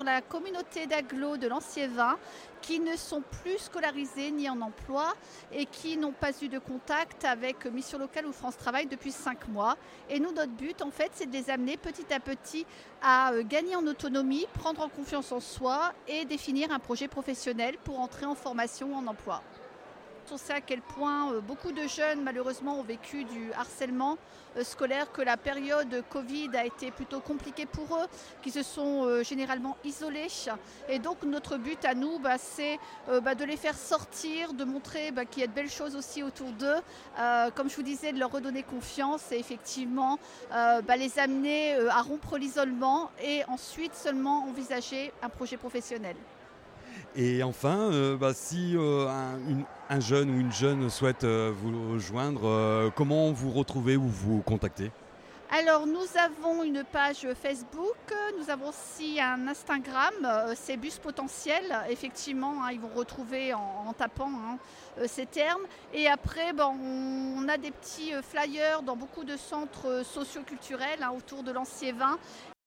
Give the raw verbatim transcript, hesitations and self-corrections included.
la communauté d'agglos de Lanciévin qui ne sont plus scolarisés ni en emploi et qui n'ont pas eu de contact avec Mission Locale ou France Travail depuis cinq mois. Et nous, notre but, en fait, c'est de les amener petit à petit à euh, gagner en autonomie, prendre en confiance en soi et définir un projet professionnel pour entrer en formation ou en emploi. On sait à quel point euh, beaucoup de jeunes, malheureusement, ont vécu du harcèlement euh, scolaire, que la période Covid a été plutôt compliquée pour eux, qui se sont euh, généralement isolés. Et donc, notre but à nous, bah, c'est euh, bah, de les faire sortir, de montrer bah, qu'il y a de belles choses aussi autour d'eux. Euh, comme je vous disais, de leur redonner confiance et effectivement euh, bah, les amener euh, à rompre l'isolement et ensuite seulement envisager un projet professionnel. Et enfin, euh, bah, si euh, un, une- un jeune ou une jeune souhaite euh, vous rejoindre, euh, comment vous retrouvez ou vous contactez? Alors, nous avons une page Facebook, nous avons aussi un Instagram, euh, c'est Bus Potentiel. Effectivement, hein, ils vont retrouver en, en tapant hein, euh, ces termes. Et après, bon, on, on a des petits euh, flyers dans beaucoup de centres euh, socioculturels hein, autour de Lanciévin.